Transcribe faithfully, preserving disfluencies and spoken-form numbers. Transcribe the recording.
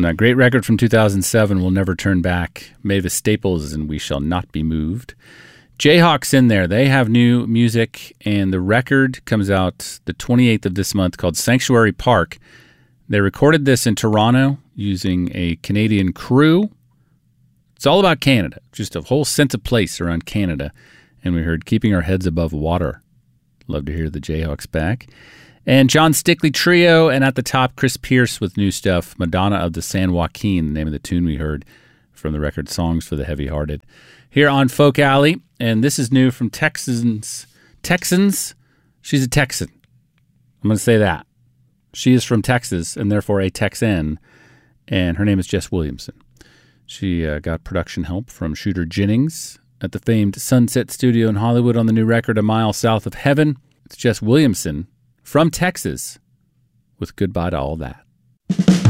From that great record from two thousand seven, We'll Never Turn Back, Mavis Staples and We Shall Not Be Moved. Jayhawk's in there. They have new music, and the record comes out the twenty-eighth of this month called Sanctuary Park. They recorded this in Toronto using a Canadian crew. It's all about Canada, just a whole sense of place around Canada. And we heard Keeping Our Heads Above Water. Love to hear the Jayhawks back. And John Stickley Trio, and at the top, Chris Pierce with new stuff, Madonna of the San Joaquin, the name of the tune we heard from the record Songs for the Heavy-Hearted. Here on Folk Alley, and this is new from Texans. Texans? She's a Texan. I'm going to say that. She is from Texas, and therefore a Texan, and her name is Jess Williamson. She uh, got production help from Shooter Jennings at the famed Sunset Studio in Hollywood on the new record A Mile South of Heaven. It's Jess Williamson from Texas with Goodbye to All That.